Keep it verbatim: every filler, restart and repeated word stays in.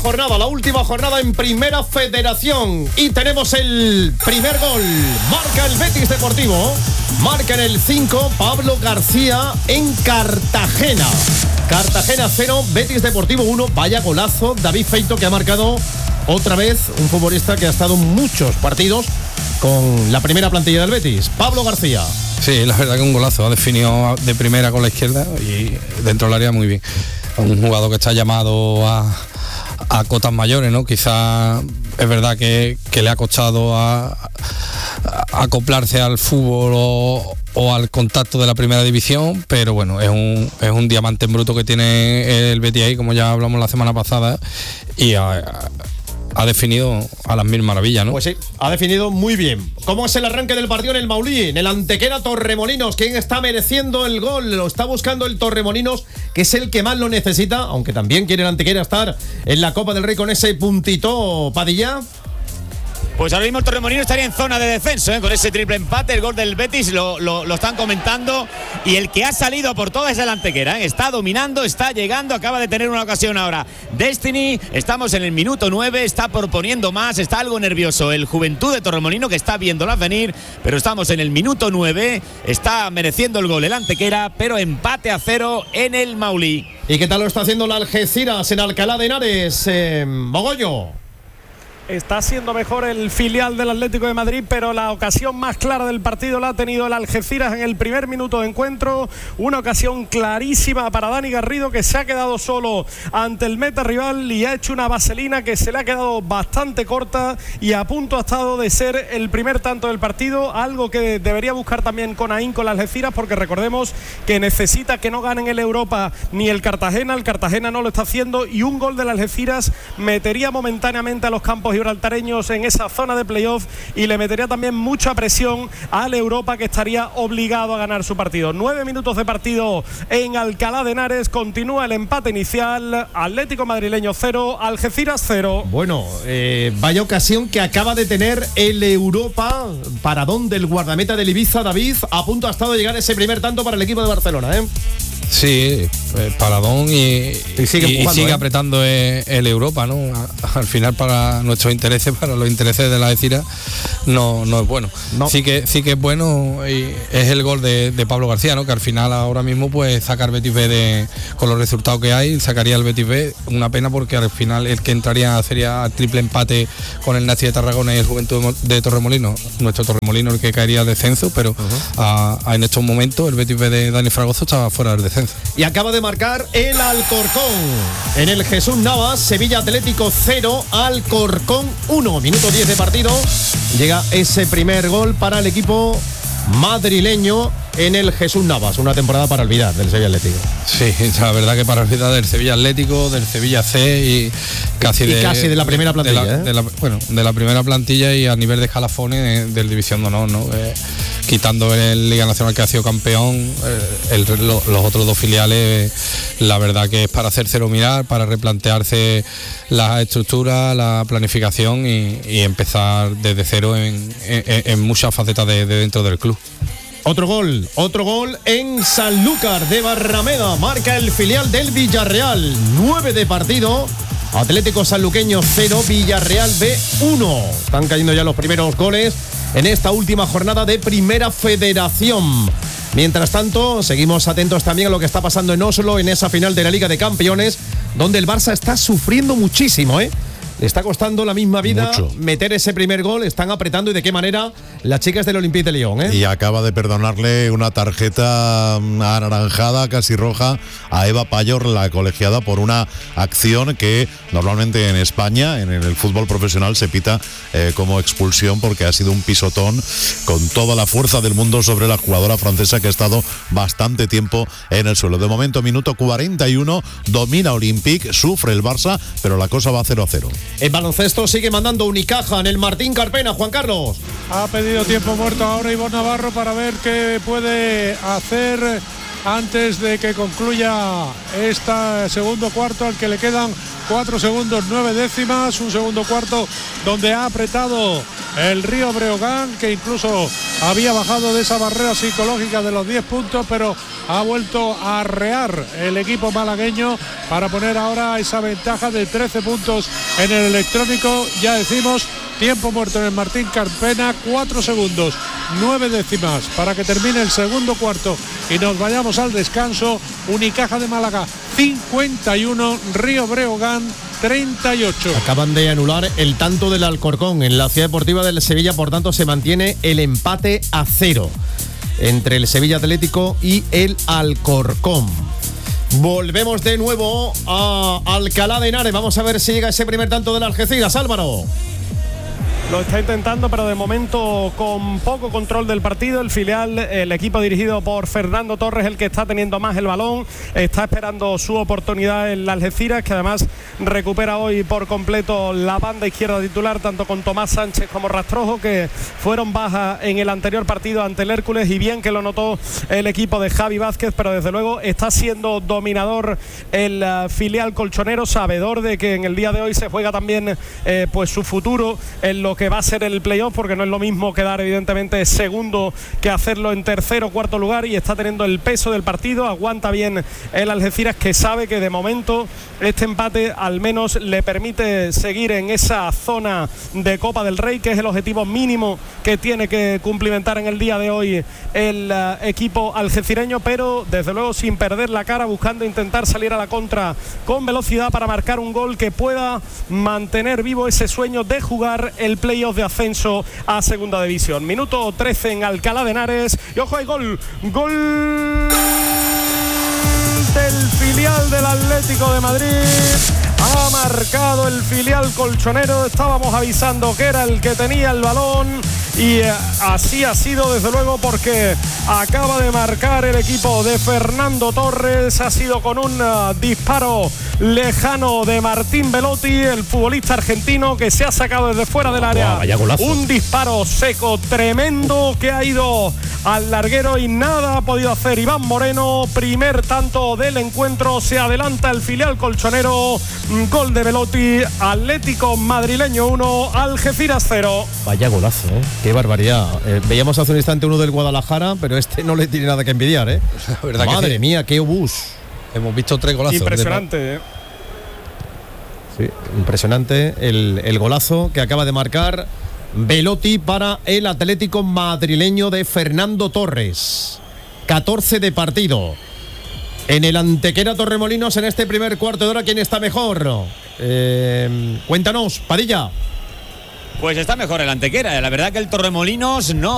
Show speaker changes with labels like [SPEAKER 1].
[SPEAKER 1] jornada, la última jornada en Primera Federación. Y tenemos el primer gol. Marca el Betis Deportivo. Marca en el cinco Pablo García en Cartagena. Cartagena cero, Betis Deportivo uno. Vaya golazo. David Feito, que ha marcado otra vez, un futbolista que ha estado en muchos partidos con la primera plantilla del Betis. Pablo García.
[SPEAKER 2] Sí, la verdad que un golazo. Ha definido de primera con la izquierda y dentro del área muy bien. Un jugador que está llamado a, a cotas mayores, ¿no? Quizá es verdad que, que le ha costado a, a acoplarse al fútbol o, o al contacto de la primera división, pero bueno, es un, es un diamante en bruto que tiene el Betis ahí, como ya hablamos la semana pasada, y a, ha definido a las mil maravillas, ¿no?
[SPEAKER 1] Pues sí, ha definido muy bien. ¿Cómo es el arranque del partido en el Maulí? En el Antequera Torremolinos. ¿Quién está mereciendo el gol? Lo está buscando el Torremolinos, que es el que más lo necesita, aunque también quiere el Antequera estar en la Copa del Rey con ese puntito. Padilla.
[SPEAKER 3] Pues ahora mismo el Torremolinos estaría en zona de descenso, ¿eh? Con ese triple empate, el gol del Betis, lo, lo, lo están comentando. Y el que ha salido por toda es el Antequera, ¿eh? Está dominando, está llegando, acaba de tener una ocasión ahora. Destiny, estamos en el minuto nueve, está proponiendo más, está algo nervioso el Juventud de Torremolinos, que está viéndolas venir, pero estamos en el minuto nueve, está mereciendo el gol el Antequera, pero empate a cero en el Maulí.
[SPEAKER 1] ¿Y qué tal lo está haciendo la Algeciras en Alcalá de Henares, eh, Mogollo?
[SPEAKER 4] Está siendo mejor el filial del Atlético de Madrid, pero la ocasión más clara del partido la ha tenido el Algeciras en el primer minuto de encuentro. Una ocasión clarísima para Dani Garrido, que se ha quedado solo ante el meta rival y ha hecho una vaselina que se le ha quedado bastante corta y a punto ha estado de ser el primer tanto del partido, algo que debería buscar también con ahínco las Algeciras, porque recordemos que necesita que no ganen el Europa ni el Cartagena. El Cartagena no lo está haciendo y un gol del Algeciras metería momentáneamente a los campos gibraltareños en esa zona de playoff y le metería también mucha presión al Europa, que estaría obligado a ganar su partido. Nueve minutos de partido en Alcalá de Henares, continúa el empate inicial. Atlético madrileño cero, Algeciras cero.
[SPEAKER 1] Bueno, eh, vaya ocasión que acaba de tener el Europa, paradón del guardameta del Ibiza, David, a punto ha estado de llegar ese primer tanto para el equipo de Barcelona, ¿eh?
[SPEAKER 2] Sí, eh, paradón y, y sigue, y, empujando, y sigue ¿eh? apretando el, el Europa, ¿no? A, al final, para nuestros intereses, para los intereses de la Algeciras, no, no es bueno. No. Sí que sí que es bueno y es el gol de, de Pablo García, ¿no? Que al final ahora mismo pues sacar Betis B de, con los resultados que hay, sacaría el Betis B. Una pena porque al final el que entraría sería triple empate con el Nazi de Tarragona y el Juventud de Torremolinos. Nuestro Torremolinos el que caería al descenso, pero uh-huh. a, a en estos momentos el Betis B de Dani Fragoso estaba fuera del descenso.
[SPEAKER 1] Y acaba de marcar el Alcorcón en el Jesús Navas. Sevilla Atlético cero, Alcorcón uno. Minuto diez de partido. Llega ese primer gol para el equipo madrileño en el Jesús Navas. Una temporada para olvidar del Sevilla Atlético.
[SPEAKER 2] Sí, la verdad que para olvidar del Sevilla Atlético, del Sevilla C y casi,
[SPEAKER 1] y
[SPEAKER 2] de,
[SPEAKER 1] casi de la primera plantilla.
[SPEAKER 2] De la,
[SPEAKER 1] ¿eh?
[SPEAKER 2] de la, bueno, de la primera plantilla y a nivel de escalafones del División de Honor, ¿no? Eh, quitando el Liga Nacional, que ha sido campeón, eh, el, lo, los otros dos filiales, la verdad que es para hacérselo mirar, para replantearse la estructura, la planificación y, y empezar desde cero en, en, en muchas facetas de, de dentro del club.
[SPEAKER 1] Otro gol, otro gol en Sanlúcar de Barrameda. Marca el filial del Villarreal. nueve de partido. Atlético Sanluqueño cero, Villarreal B uno. Están cayendo ya los primeros goles en esta última jornada de Primera Federación. Mientras tanto, seguimos atentos también a lo que está pasando en Oslo, en esa final de la Liga de Campeones, donde el Barça está sufriendo muchísimo, ¿eh? Le está costando la misma vida Mucho. meter ese primer gol. Están apretando y de qué manera las chicas del Olympique de Lyon, ¿eh?
[SPEAKER 5] Y acaba de perdonarle una tarjeta anaranjada, casi roja, a Eva Payor, la colegiada, por una acción que normalmente en España, en el fútbol profesional, se pita eh, como expulsión, porque ha sido un pisotón con toda la fuerza del mundo sobre la jugadora francesa, que ha estado bastante tiempo en el suelo. De momento, minuto cuarenta y uno, domina Olympique, sufre el Barça, pero la cosa va cero a cero.
[SPEAKER 1] En baloncesto sigue mandando Unicaja en el Martín Carpena. Juan Carlos.
[SPEAKER 6] Ha pedido tiempo muerto ahora Ivonne Navarro para ver qué puede hacer antes de que concluya este segundo cuarto, al que le quedan cuatro segundos nueve décimas, un segundo cuarto donde ha apretado el Río Breogán, que incluso había bajado de esa barrera psicológica de los diez puntos, pero ha vuelto a arrear el equipo malagueño para poner ahora esa ventaja de trece puntos en el electrónico. Ya decimos, tiempo muerto en el Martín Carpena, cuatro segundos nueve décimas para que termine el segundo cuarto y nos vayamos al descanso. Unicaja de Málaga cincuenta y uno, Río Breogán treinta y ocho.
[SPEAKER 1] Acaban de anular el tanto del Alcorcón en la Ciudad Deportiva del Sevilla, por tanto se mantiene el empate a cero entre el Sevilla Atlético y el Alcorcón. Volvemos de nuevo a Alcalá de Henares. Vamos a ver si llega ese primer tanto del Algeciras. Álvaro.
[SPEAKER 4] Lo está intentando, pero de momento con poco control del partido. El filial, el equipo dirigido por Fernando Torres, el que está teniendo más el balón, está esperando su oportunidad en la Algeciras, que además recupera hoy por completo la banda izquierda titular, tanto con Tomás Sánchez como Rastrojo, que fueron bajas en el anterior partido ante el Hércules, y bien que lo notó el equipo de Javi Vázquez, pero desde luego está siendo dominador el uh, filial colchonero, sabedor de que en el día de hoy se juega también eh, pues su futuro en lo que va a ser el playoff, porque no es lo mismo quedar evidentemente segundo que hacerlo en tercero o cuarto lugar, y está teniendo el peso del partido. Aguanta bien el Algeciras, que sabe que de momento este empate al menos le permite seguir en esa zona de Copa del Rey, que es el objetivo mínimo que tiene que cumplimentar en el día de hoy el uh, equipo algecireño, pero desde luego sin perder la cara, buscando intentar salir a la contra con velocidad para marcar un gol que pueda mantener vivo ese sueño de jugar el playoff de ascenso a segunda división. Minuto trece en Alcalá de Henares, y ojo, hay gol, gol del filial del Atlético de Madrid. Ha marcado el filial colchonero. Estábamos avisando que era el que tenía el balón, y eh, así ha sido desde luego, porque acaba de marcar el equipo de Fernando Torres. Ha sido con un uh, disparo lejano de Martín Belotti, el futbolista argentino, que se ha sacado desde fuera del área.
[SPEAKER 1] Vaya golazo.
[SPEAKER 4] Un disparo seco tremendo que ha ido al larguero y nada ha podido hacer Iván Moreno. Primer tanto del encuentro, se adelanta el filial colchonero. Gol de Belotti. Atlético madrileño uno, Algeciras cero.
[SPEAKER 1] Vaya golazo, ¿eh? Qué barbaridad. Eh, veíamos hace un instante uno del Guadalajara, pero este no le tiene nada que envidiar, ¿eh? La verdad. Madre que sí. Mía, qué obús.
[SPEAKER 2] Hemos visto tres golazos.
[SPEAKER 4] Impresionante, ¿eh?
[SPEAKER 1] Sí, impresionante el, el golazo que acaba de marcar Belotti para el Atlético madrileño de Fernando Torres. catorce de partido. En el Antequera Torremolinos, en este primer cuarto de hora, ¿quién está mejor? Eh, cuéntanos, Padilla.
[SPEAKER 3] Pues está mejor el Antequera. La verdad que el Torremolinos no